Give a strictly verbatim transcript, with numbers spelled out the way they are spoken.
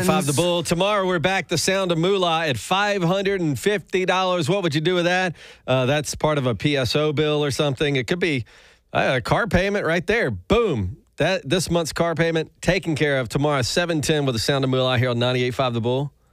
ninety-eight point five The Bull. Tomorrow we're back. The Sound of Moolah at five hundred fifty dollars. What would you do with that? Uh, that's part of a P S O bill or something. It could be a car payment right there. Boom. That this month's car payment taken care of tomorrow, seven ten with The Sound of Moolah here on ninety-eight point five The Bull.